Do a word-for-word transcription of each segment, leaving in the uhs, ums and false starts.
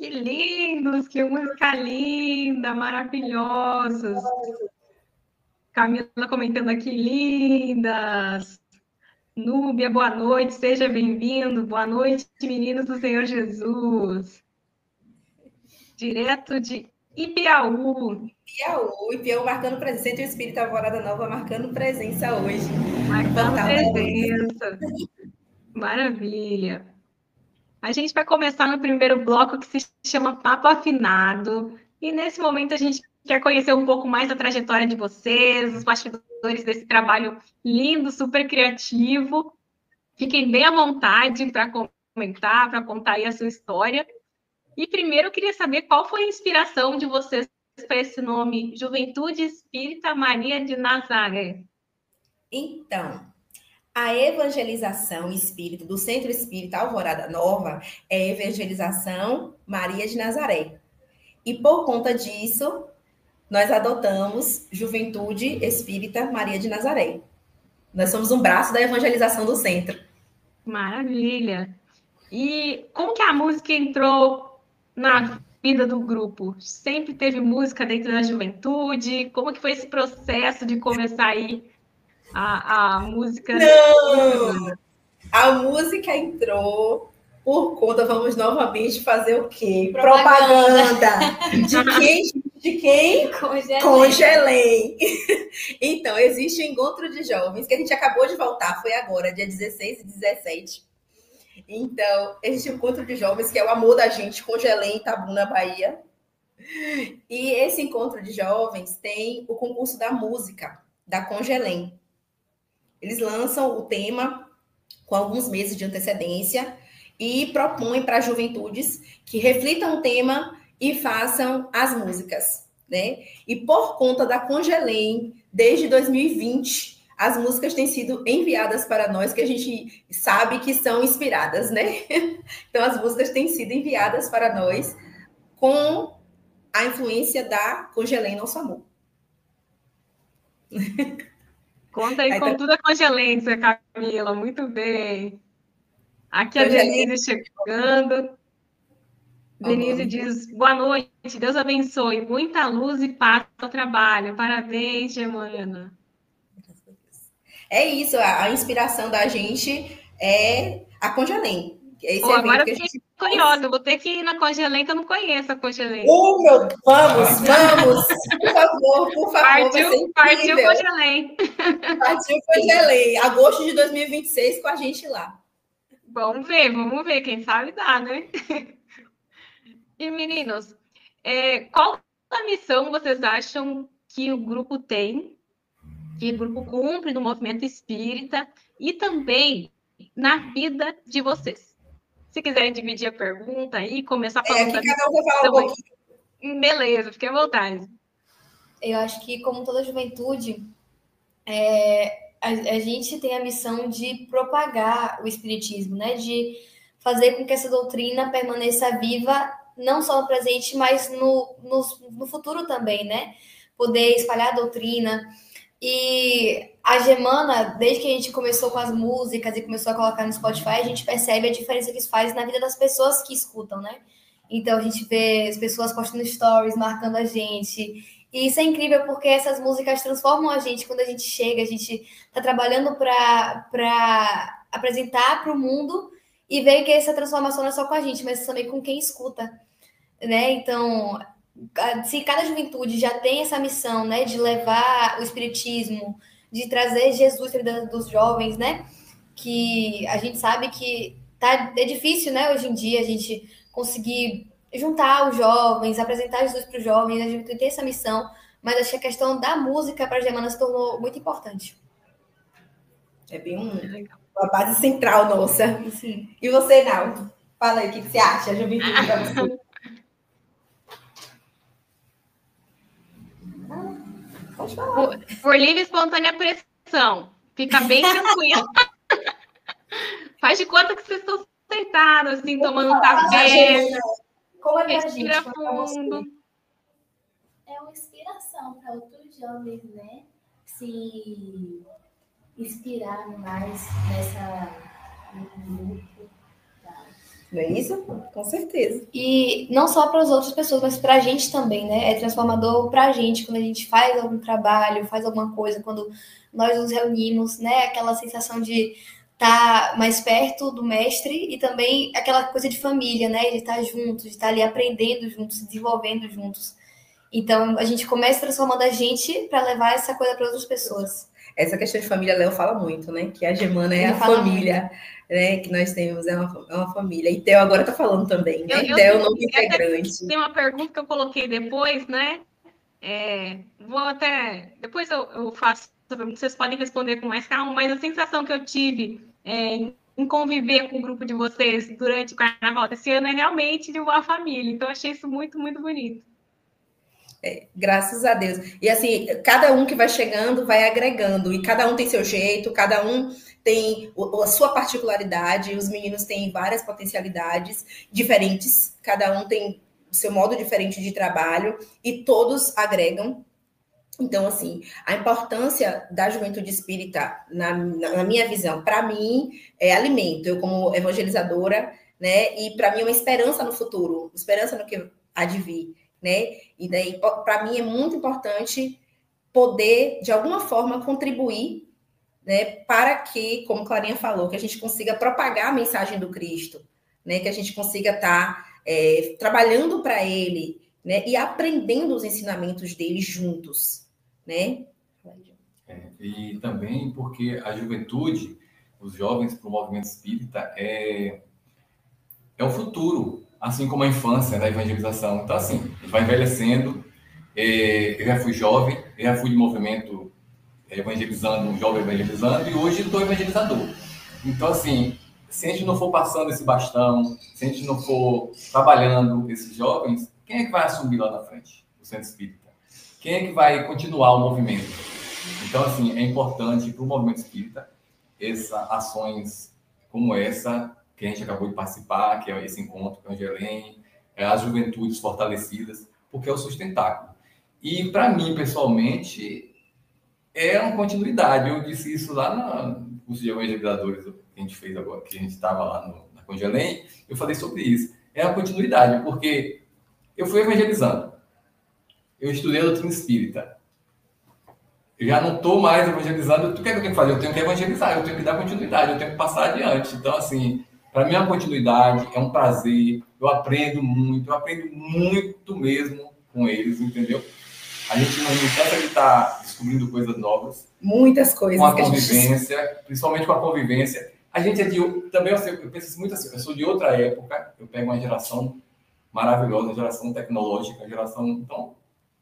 Que lindos, que música linda, maravilhosos. Camila comentando aqui, lindas. Núbia, boa noite, seja bem-vindo. Boa noite, meninos do Senhor Jesus. Direto de Ibiaú. Ibiaú, Ibiaú marcando presença. Centro Espírita Alvorada Nova marcando presença hoje. Marcando presença. Maravilha. A gente vai começar no primeiro bloco que se chama Papo Afinado. E nesse momento a gente quer conhecer um pouco mais da trajetória de vocês, os bastidores desse trabalho lindo, super criativo. Fiquem bem à vontade para comentar, para contar aí a sua história. E primeiro eu queria saber qual foi a inspiração de vocês para esse nome, Juventude Espírita Maria de Nazaré. Então, a evangelização espírita do Centro Espírita Alvorada Nova é evangelização Maria de Nazaré. E por conta disso, nós adotamos Juventude Espírita Maria de Nazaré. Nós somos um braço da evangelização do centro. Maravilha! E como que a música entrou na vida do grupo? Sempre teve música dentro da juventude? Como que foi esse processo de começar aí a, a música? Não! A música entrou por conta, vamos novamente fazer o quê? Propaganda. Propaganda. De quem? De quem? Congelém. Então, existe o encontro de jovens, que a gente acabou de voltar, foi agora, dia dezesseis e dezessete. Então, existe o encontro de jovens, que é o amor da gente, Congelém, Itabuna, Bahia. E esse encontro de jovens tem o concurso da música, da Congelém. Eles lançam o tema com alguns meses de antecedência e propõem para juventudes que reflitam o tema e façam as músicas, né? E por conta da Congelém, desde dois mil e vinte, as músicas têm sido enviadas para nós, que a gente sabe que são inspiradas, né? Então, as músicas têm sido enviadas para nós com a influência da Congelém Nosso Amor. Conta aí, aí com tá... tudo a Congelência, Camila, muito bem. Aqui a Denise chegando. Denise diz, boa noite, Deus abençoe, muita luz e paz no trabalho. Parabéns, Germana. É isso, a, a inspiração da gente é a Congelém. Esse oh, agora que fiquei gente... curiosa, vou ter que ir na Congelém, que eu não conheço a Congelém. Oh, meu... Vamos, vamos! Por favor, por favor, partiu, vai ser partiu Congelém. Partiu Congelém, agosto de dois mil e vinte e seis com a gente lá. Vamos ver, vamos ver, quem sabe dá, né? E, meninos, é, qual a missão vocês acham que o grupo tem, que o grupo cumpre no movimento espírita e também na vida de vocês? Se quiserem dividir a pergunta aí, começar falando é, da missão. Cada um vai falar um pouquinho. Beleza, fique à vontade. Eu acho que, como toda juventude, é, a, a gente tem a missão de propagar o espiritismo, né? De fazer com que essa doutrina permaneça viva, não só no presente, mas no, no, no futuro também, né? Poder espalhar a doutrina. E a Germana, desde que a gente começou com as músicas e começou a colocar no Spotify, a gente percebe a diferença que isso faz na vida das pessoas que escutam, né? Então, a gente vê as pessoas postando stories, marcando a gente. E isso é incrível porque essas músicas transformam a gente. Quando a gente chega, a gente está trabalhando para apresentar para o mundo e ver que essa transformação não é só com a gente, mas também com quem escuta, né? Então, se cada juventude já tem essa missão, né, de levar o espiritismo, de trazer Jesus para a vida dos jovens, né? Que a gente sabe que tá, é difícil, né, hoje em dia, a gente conseguir juntar os jovens, apresentar Jesus para os jovens, a gente tem essa missão, mas acho que a questão da música para a Germana se tornou muito importante. É bem um, uma base central nossa. Sim. E você, Naldo? Fala aí, o que você acha, a juventude para você? Pode falar. Por, por livre e espontânea pressão. Fica bem tranquilo. Faz de conta que vocês estão sentados, assim, tomando um café. Como é respira fundo. É uma inspiração para outros jovens, né? Se inspirar mais nessa no grupo. Tá? Não é isso? Com certeza. E não só para as outras pessoas, mas para a gente também, né? É transformador para a gente quando a gente faz algum trabalho, faz alguma coisa, quando nós nos reunimos, né? Aquela sensação de estar mais perto do mestre e também aquela coisa de família, né? De estar juntos, de estar ali aprendendo juntos, se desenvolvendo juntos. Então, a gente começa transformando a gente para levar essa coisa para outras pessoas. Essa questão de família, Léo fala muito, né? Que a Germana é Ele a fala família, né? Que nós temos, é uma, é uma família. E Theo agora tá falando também, né? Eu, eu Theo, tenho- novo integrante. Tem uma pergunta que eu coloquei depois, né? É, vou até. Depois eu, eu faço essa pergunta, vocês podem responder com mais calma, mas a sensação que eu tive é, em conviver com o grupo de vocês durante o carnaval desse ano é realmente de uma família. Então, eu achei isso muito, muito bonito. É, graças a Deus. E assim, cada um que vai chegando vai agregando, e cada um tem seu jeito, cada um tem a sua particularidade, os meninos têm várias potencialidades diferentes, cada um tem o seu modo diferente de trabalho, e todos agregam. Então, assim, a importância da juventude espírita, na, na minha visão, para mim, é alimento. Eu, como evangelizadora, né, e para mim é uma esperança no futuro, esperança no que há de vir. Né? E daí, para mim, é muito importante poder, de alguma forma, contribuir, né, para que, como Clarinha falou, que a gente consiga propagar a mensagem do Cristo, né, que a gente consiga estar é, trabalhando para ele, né, e aprendendo os ensinamentos dele juntos. Né? É, e também porque a juventude, os jovens para o movimento espírita, é, é o futuro. Assim como a infância da evangelização. Então, assim, a gente vai envelhecendo. Eu já fui jovem, eu já fui de movimento evangelizando, um jovem evangelizando, e hoje estou evangelizador. Então, assim, se a gente não for passando esse bastão, se a gente não for trabalhando esses jovens, quem é que vai assumir lá na frente o centro espírita? Quem é que vai continuar o movimento? Então, assim, é importante para o movimento espírita essas ações como essa, que a gente acabou de participar, que é esse encontro com a Angelém, é as juventudes fortalecidas, porque é o sustentáculo. E, para mim, pessoalmente, é uma continuidade. Eu disse isso lá no curso de evangelizadores que a gente fez agora, que a gente estava lá no, na Congelém, eu falei sobre isso. É uma continuidade, porque eu fui evangelizando. Eu estudei a doutrina espírita. Eu já não estou mais evangelizando. O que é que eu tenho que fazer? Eu tenho que evangelizar, eu tenho que dar continuidade, eu tenho que passar adiante. Então, assim, para mim é uma continuidade, é um prazer, eu aprendo muito, eu aprendo muito mesmo com eles, entendeu? A gente não cansa de estar descobrindo coisas novas. Muitas coisas. Com a convivência, gente... principalmente com a convivência. A gente é de... Também, eu penso muito assim, eu sou de outra época, eu pego uma geração maravilhosa, uma geração tecnológica, uma geração... Então,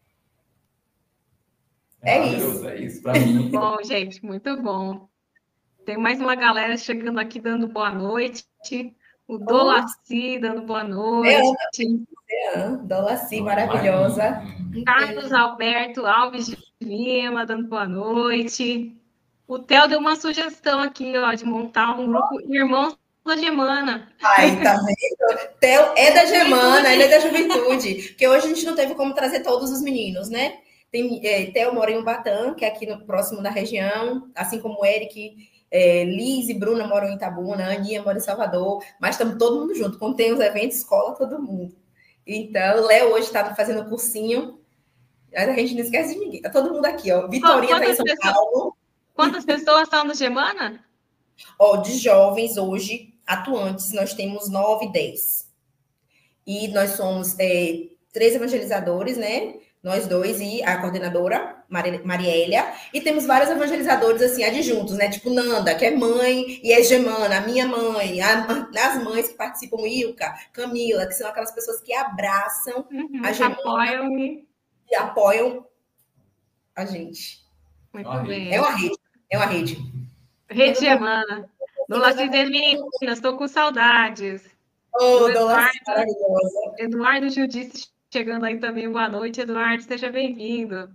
é, é isso. É isso, para mim. Bom, gente, muito bom. Tem mais uma galera chegando aqui dando boa noite. O Dolaci dando boa noite. É, Dolaci, maravilhosa. Carlos Alberto Alves de Lima dando boa noite. O Theo deu uma sugestão aqui, ó, de montar um grupo Irmãos da Germana. Ai, tá vendo? Theo é da Germana, ele é da juventude. Porque hoje a gente não teve como trazer todos os meninos, né? Tem, é, Theo mora em Ubatã, que é aqui no próximo da região, assim como o Eric, é, Liz e Bruna moram em Itabuna, a Aninha mora em Salvador, mas estamos todo mundo junto. Quando tem os eventos, escola todo mundo. Então, o Léo hoje está fazendo cursinho, a gente não esquece de ninguém. Tá todo mundo aqui, ó. Vitorinha está em São pessoas, Paulo. Quantas pessoas estão no Germana? Ó, de jovens hoje, atuantes, nós temos nove, dez. E nós somos é, três evangelizadores, né? Nós dois e a coordenadora, Mariélia, e temos vários evangelizadores, assim, adjuntos, né? Tipo Nanda, que é mãe, e é Gemana, a minha mãe, a, as mães que participam, Ilka, Camila, que são aquelas pessoas que abraçam uhum, a Gemana apoiam e apoiam a gente. Muito é bem. É uma rede, é uma rede. Rede Germana. Dolaci Delina, estou com saudades. Oh, Dolaci, maravilhosa. Eduardo Judice chegando aí também, boa noite, Eduardo, seja bem-vindo.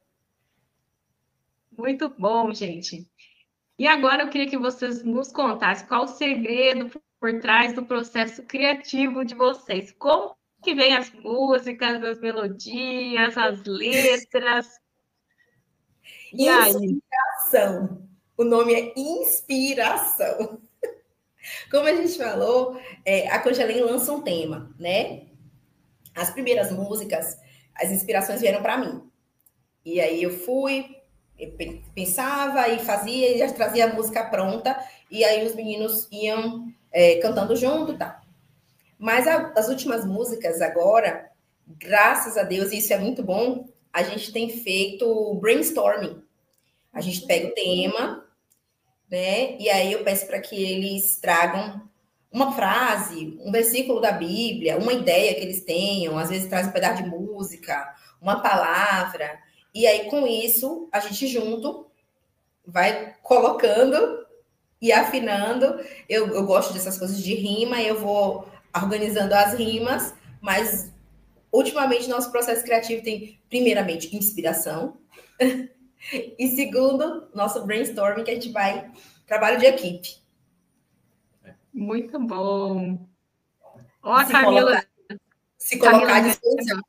Muito bom, gente. E agora eu queria que vocês nos contassem qual o segredo por trás do processo criativo de vocês. Como que vem as músicas, as melodias, as letras? E inspiração. Aí? O nome é inspiração. Como a gente falou, é, a Congelém lança um tema, né? As primeiras músicas, as inspirações vieram para mim. E aí eu fui, eu pensava e fazia, e já trazia a música pronta, e aí os meninos iam é, cantando junto e tal. Mas a, as últimas músicas agora, graças a Deus, e isso é muito bom, a gente tem feito brainstorming. A gente pega o tema, né? E aí eu peço para que eles tragam uma frase, um versículo da Bíblia, uma ideia que eles tenham, às vezes traz um pedaço de música, uma palavra, e aí com isso a gente junto vai colocando e afinando. Eu, eu gosto dessas coisas de rima, eu vou organizando as rimas, mas ultimamente nosso processo criativo tem, primeiramente, inspiração, e segundo, nosso brainstorming, que a gente vai, trabalho de equipe. Muito bom. Ó, a se Camila... Colocar, se colocar Camila, à disposição.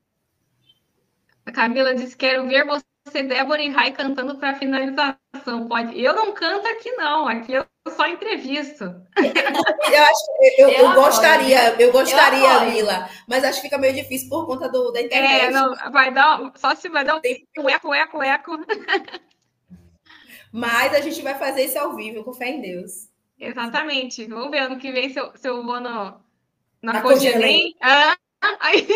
A Camila disse, quero ver você, Débora e Rai, cantando para finalização. Pode? Eu não canto aqui, não. Aqui eu só entrevisto. Eu, acho, eu, eu, eu gostaria, eu gostaria, eu Mila, mas acho que fica meio difícil por conta do, da internet. É, não, vai dar, só se vai dar um eco, eco, eco. Mas a gente vai fazer isso ao vivo, com fé em Deus. Exatamente. Vamos ver ano que vem se eu, se eu vou no, na, na Congelém. Ah, aí...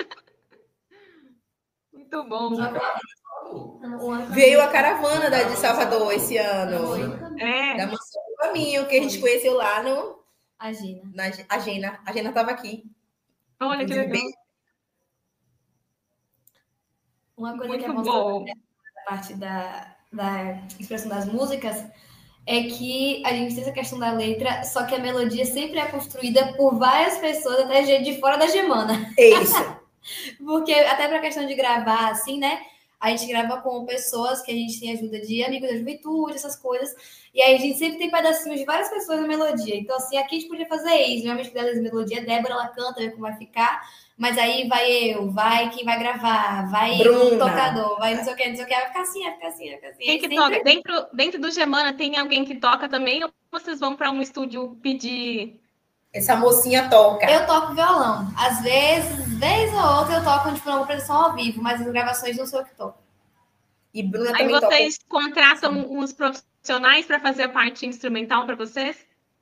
Muito bom. Veio a caravana da, de Salvador esse ano. É. Da Mansão do Caminho, que a gente conheceu lá no... A Gina. Na, a Gina. A Gina estava aqui. Olha que legal. Uma coisa Muito que é mostrada na parte da, da expressão das músicas é que a gente tem essa questão da letra, só que a melodia sempre é construída por várias pessoas, até gente de fora da gemana. É isso. Porque até para a questão de gravar, assim, né? A gente grava com pessoas que a gente tem ajuda de amigos da juventude, essas coisas. E aí a gente sempre tem pedacinhos de várias pessoas na melodia. Então, assim, aqui a gente podia fazer isso. Realmente, que das melodia, a Débora, ela canta, ver como vai ficar. Mas aí vai eu, vai quem vai gravar, vai o tocador, vai não sei o que, não sei o que. Vai ficar assim, vai ficar assim, vai ficar assim. Quem que sempre... toca? Dentro, dentro do Gemana tem alguém que toca também? Ou vocês vão para um estúdio pedir... Essa mocinha toca. Eu toco violão. Às vezes, vez ou outra, eu toco tipo, uma produção ao vivo, mas as gravações não sou eu que toco. E Bruna Aí também vocês toca. contratam Sim. uns profissionais para fazer a parte instrumental para vocês?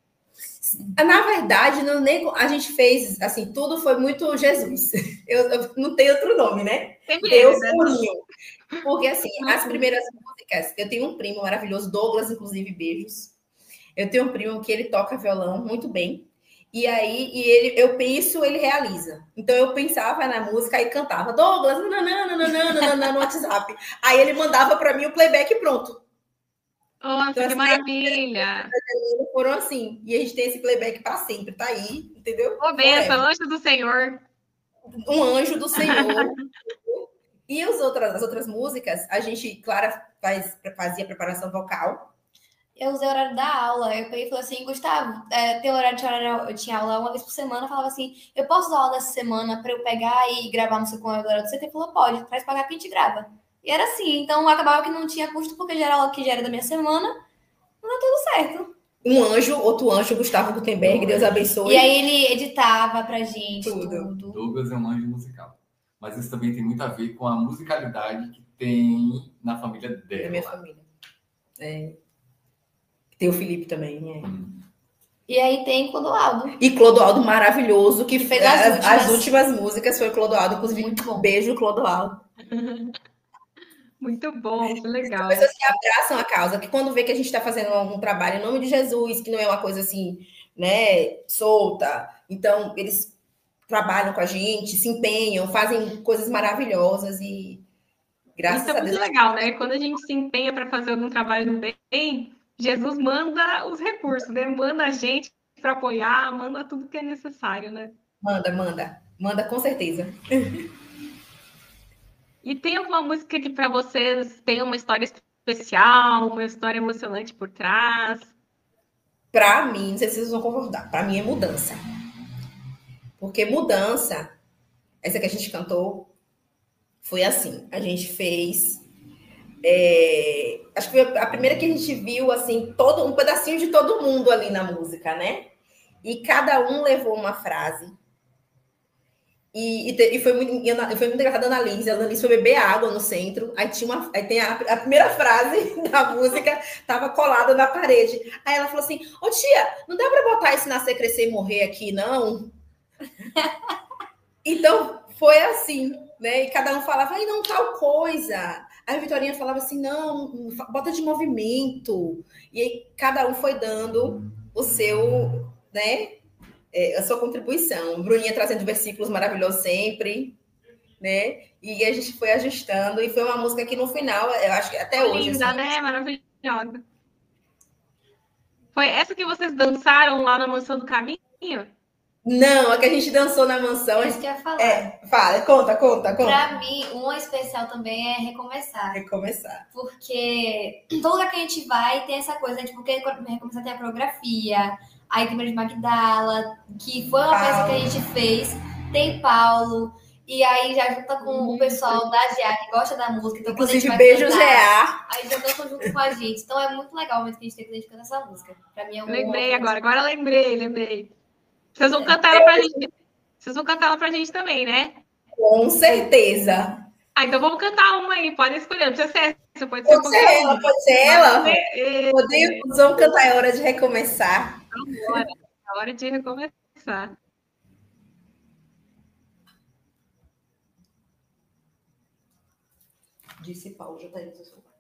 Na verdade, não, nem, a gente fez, assim, tudo foi muito Jesus. Eu, eu não tenho outro nome, né? Deus purinho. Porque, assim, as primeiras músicas, eu tenho um primo maravilhoso, Douglas, inclusive, beijos. Eu tenho um primo que ele toca violão muito bem. E aí, e ele, eu penso, ele realiza. Então, eu pensava na música e cantava Douglas, nananana, nananana, no WhatsApp. Aí, ele mandava para mim o playback pronto. Nossa, então, que assim, maravilha! Foram assim. E a gente tem esse playback para sempre, tá aí, entendeu? Ô, benção, anjo do Senhor. Um anjo do Senhor. E as outras, as outras músicas, a gente, Clara, faz, fazia preparação vocal. Eu usei o horário da aula. Eu peguei e falei assim, Gustavo, é, tem horário de horário, eu tinha aula uma vez por semana, eu falava assim, eu posso usar aula dessa semana para eu pegar e gravar no seu horário do C T? Ele falou, pode, traz pagar que a gente grava. E era assim, então acabava que não tinha custo, porque já era aula que já era da minha semana, não deu tudo certo. Um anjo, outro anjo, Gustavo Gutenberg, Deus abençoe. E aí ele editava pra gente tudo. tudo. Douglas é um anjo musical. Mas isso também tem muito a ver com a musicalidade que tem na família dela. Na minha família. É. Tem o Felipe também, né? Hum. E aí tem Clodoaldo. E Clodoaldo maravilhoso, que, que fez as, as, últimas... as últimas músicas, foi Clodoaldo, inclusive. Muito bom. Beijo, Clodoaldo. Muito bom, que legal. As pessoas que abraçam a causa, que quando vê que a gente está fazendo algum trabalho em nome de Jesus, que não é uma coisa assim, né, solta, então eles trabalham com a gente, se empenham, fazem coisas maravilhosas e graças Isso é a Deus. Muito legal, né? Quando a gente se empenha para fazer algum trabalho do bem, Jesus manda os recursos, né? Manda a gente para apoiar, manda tudo que é necessário, né? Manda, manda. Manda com certeza. E tem alguma música que para vocês tem uma história especial, uma história emocionante por trás? Para mim, não sei se vocês vão concordar, para mim é Mudança. Porque Mudança, essa que a gente cantou, foi assim, a gente fez É, acho que foi a primeira que a gente viu, assim, todo, um pedacinho de todo mundo ali na música, né? E cada um levou uma frase. E, e, te, e foi, muito, e foi muito engraçado a Annalise. A Annalise foi beber água no centro. Aí, tinha uma, aí tem a, a primeira frase da música, estava colada na parede. Aí ela falou assim: ô tia, não dá para botar esse nascer, crescer e morrer aqui, não? Então, foi assim, né? E cada um falava, ai, não, tal coisa. Aí a Vitorinha falava assim, não, bota de movimento. E aí cada um foi dando o seu, né? É, a sua contribuição. Bruninha trazendo versículos maravilhosos sempre, né? E a gente foi ajustando. E foi uma música que no final, eu acho que até hoje... Linda, assim, né? Maravilhosa. Foi essa que vocês dançaram lá na Mansão do Caminho? Não, a que a gente dançou na mansão. Isso que eu ia falar. É, fala, conta, conta, conta. Pra mim, uma especial também é recomeçar. Recomeçar. Porque todo lugar que a gente vai tem essa coisa, né? Tipo, porque recomeçar tem a coreografia, aí tem Maria de Magdala, que foi uma Paulo. peça que a gente fez, tem Paulo, e aí já junta com hum, o pessoal da G A que gosta da música. Então, inclusive, beijo G A. Aí já dançam junto com a gente. Então é muito legal o momento que a gente tem que dedicar essa música. Pra mim é um Lembrei agora, agora lembrei, lembrei. Vocês vão cantar ela pra gente. Vocês vão cantar ela pra gente também, né? Com certeza. Ah, então vamos cantar uma aí. Podem escolher. Não precisa ser essa, pode ser Pode ser ela, pode ser ela. Podemos, vamos cantar, é hora de recomeçar. Agora, é hora de recomeçar. Disse Paulo, já tá aí no seu celular.